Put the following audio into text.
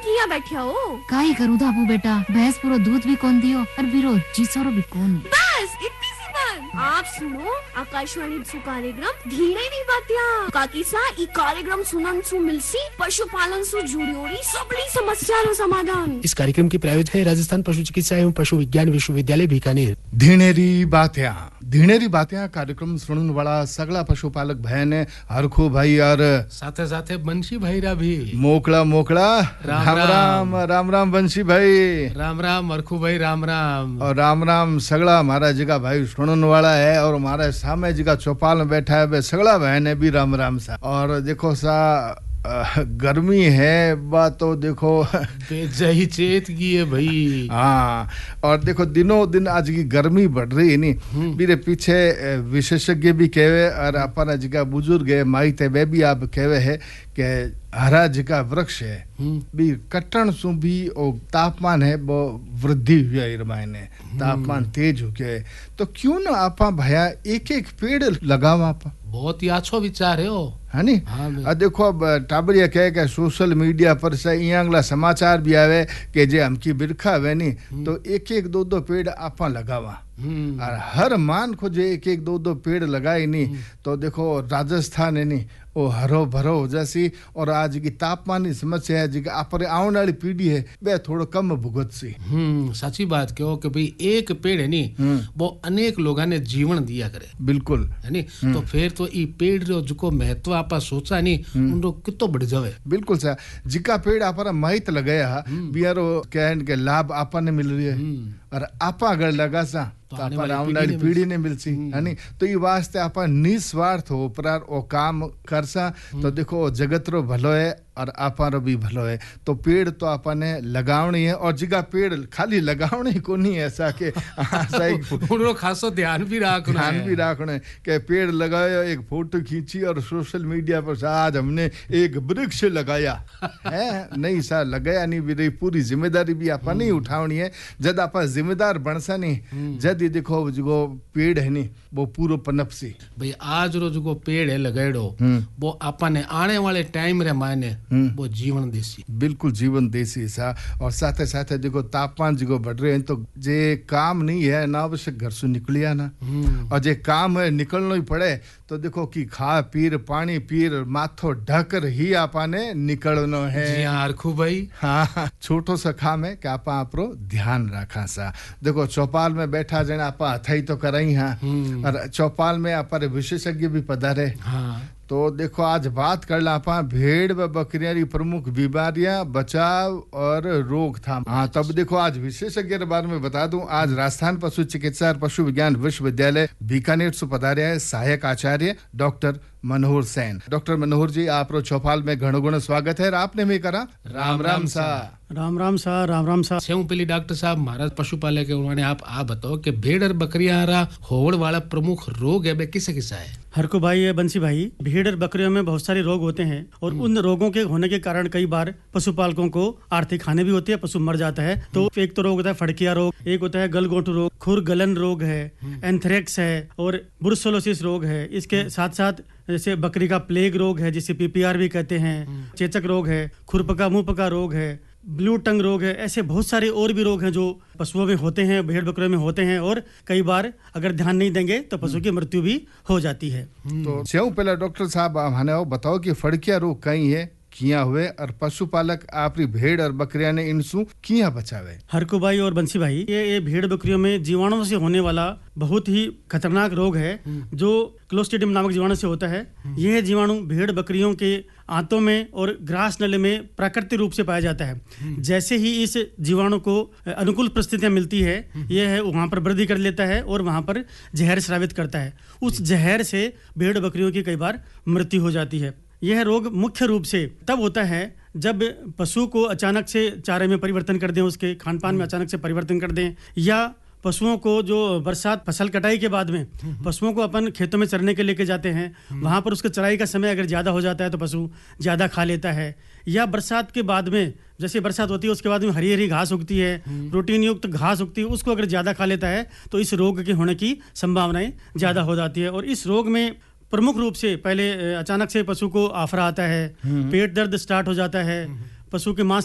किया बैठा हो? काई करूँ दाबू बेटा, भैंस पूरा दूध भी कौन दियो और बिरो जिसरो भी कौन। बस इतनी सी बात। आप सुनो आकाशवाणी सु कार्यक्रम धीरे नी बात्या काकी सा ई कार्यक्रम सुनन सु मिलसी पशुपालन सु जुड़ियोरी सबली समस्या रो समाधान। इस कार्यक्रम की प्रायोजक है राजस्थान पशु चिकित्सा एवं पशु विज्ञान विश्वविद्यालय बीकानेर। धीणेरी बात्या कार्यक्रम सुनने वाला सगला पशुपालक बहन हरखू भाई और साथे साथे बंशी भाई रा भी मोकला राम बंशी भाई राम राम हरखू भाई राम राम और राम सगला हमारा जगह भाई सुनने वाला है और हमारे सामने जगह चौपाल में बैठा है सगला बहन है भी राम सा। और देखो सा गर्मी है बात तो देखो बेजाई चेत की है भाई। हाँ और देखो दिनों दिन आज की गर्मी बढ़ रही है नहीं मेरे पीछे विशेषज्ञ भी कहवे और अपना जगह बुजुर्ग है माई ते वे भी आप कहवे है कि हरा जगह वृक्ष है भी कटन सु भी और तापमान है वो वृद्धि हुआ इरमाने तापमान तेज हो गया है तो क्यों ना आपा भैया एक पेड़ लगावा आपा। बहुत ही अच्छो विचार है वो है नी। हाँ देखो अब टाबरिया कहे कि सोशल मीडिया पर से इयांगला समाचार भी आवे कि जे हमकी बिरखा है नी तो एक दो पेड़ आपा लगावा और हर मान को जे एक दो पेड़ लगाए नहीं तो देखो राजस्थान है नी वो हरो भरो हो जासी और आज की तापमान की समस्या है जी आपरे आने वाली पीढ़ी है वे थोड़ा कम भुगत सी। सच्ची बात कहो कि भाई एक पेड़ है नी वो अनेक लोगों ने जीवन दिया करे बिल्कुल है नी तो फिर तो ई पेड़ रो जो महत्व आपा सोचा नी उनको कितो बढ़ जावे बिल्कुल सा जिका पेड़ आपरा माहित लगाया बियारो कहन के लाभ आपा ने मिल रही है और आपा अगर लगा सा तो आने वाली पीढ़ी ने मिलसी है नी तो ये वास्ते आपा निस्वार्थ हो प्रार ओ काम करसा तो देखो जगत रो भलो है और आपा रो भी भलो है तो पेड़ तो आपा ने लगावनी है और जिगा पेड़ खाली लगावनी को नहीं ऐसा के उनको खासो ध्यान भी रखना है कि पेड़ लगाया एक फोटो खींची और सोशल मीडिया पर आज हमने एक वृक्ष लगाया है नहीं सा लगाया नहीं भी पूरी जिम्मेदारी भी आपा नहीं उठावनी है जब आपा जिम्मेदार बनसा नहीं जब ये देखो जो पेड़ है नी वो पूरा पनपसी भाई आज रो जो पेड़ है लगाएड़ो वो आपा ने आने वाले टाइम रे मायने वो जीवन देसी बिल्कुल जीवन देसी सा और साथ साथ देखो तापमान जो बढ़ रहे हैं तो जे काम नहीं है ना आवश्यक घर से निकलिया ना और जे काम है निकलना ही पड़े तो देखो कि खा पीर पानी पीर माथो ढकर ही आपा ने निकलना है। जी हाँ हरखू भाई हाँ छोटो सा काम है कि आपा आपरो ध्यान रखा सा। देखो चौपाल में बैठा जन आपा हथाई तो कराई हाँ और चौपाल में आप विशेषज्ञ भी पधारे हाँ तो देखो आज बात कर ला आपा भेड़ व बकरियां की प्रमुख बीमारियां बचाव और रोकथाम। हाँ तब देखो आज विशेषज्ञ के बारे में बता दूं आज राजस्थान पशु चिकित्सा और पशु विज्ञान विश्वविद्यालय बीकानेर से पधारे है सहायक आचार्य डॉक्टर मनोहर सेन। डॉक्टर मनोहर जी आप रो चौपाल में घणो घणो स्वागत है आपने भी करा राम सा सेऊ पहली डॉक्टर साहब महाराज पशुपालक है उन्होंने आप बताओ कि भेड़ और बकरियां होड़ वाला प्रमुख रोग है किसे किसा है। हरको भाई है बंसी भाई भेड़ और बकरियों में बहुत सारे रोग होते हैं और उन रोगों के होने के कारण कई बार पशुपालकों को आर्थिक हानि भी होती है पशु मर जाता है तो एक तो रोग होता है फड़किया रोग एक होता है गलगोटू रोग खुर गलन रोग है एंथ्रेक्स है और ब्रुसेलोसिस रोग है। इसके साथ साथ जैसे बकरी का प्लेग रोग है जिसे पीपीआर भी कहते हैं चेचक रोग है खुरपका मुंह पका रोग है ब्लू टंग रोग है। ऐसे बहुत सारे और भी रोग हैं जो पशुओं में होते हैं भेड़ बकरियों में होते हैं और कई बार अगर ध्यान नहीं देंगे तो पशु की मृत्यु भी हो जाती है। तो सेऊ पहले डॉक्टर साहब हमें बताओ कि फड़किया रोग कहीं है किया हुए और पशुपालक आपरी भेड़ और बकरियां ने इनसु किया बचावे। हरको भाई और बंसी भाई ये भेड़ बकरियों में जीवाणुओं से होने वाला बहुत ही खतरनाक रोग है जो क्लोस्ट्रीडियम नामक जीवाणु से होता है। यह जीवाणु भेड़ बकरियों के आंतों में और ग्रास नली में प्राकृतिक रूप से पाया जाता है। जैसे ही इस जीवाणु को अनुकूल परिस्थितियां मिलती है यह वहां पर वृद्धि कर लेता है और वहां पर जहर स्रावित करता है। उस जहर से भेड़ बकरियों की कई बार मृत्यु हो जाती है। यह रोग मुख्य रूप से तब होता है जब पशु को अचानक से चारे में परिवर्तन कर दें उसके खान पान में अचानक से परिवर्तन कर दें या पशुओं को जो बरसात फसल कटाई के बाद में पशुओं को अपन खेतों में चरने के लेके जाते हैं वहां पर उसके चराई का समय अगर ज्यादा हो जाता है तो पशु ज्यादा खा लेता है या बरसात के बाद में जैसे बरसात होती है उसके बाद में हरी हरी घास उगती है प्रोटीन युक्त घास उगती है उसको अगर ज्यादा खा लेता है तो इस रोग के होने की संभावनाएं ज्यादा हो जाती है। और इस रोग में प्रमुख रूप से पहले अचानक से पशु को आफरा आता है पेट दर्द स्टार्ट हो जाता है पशु के मांस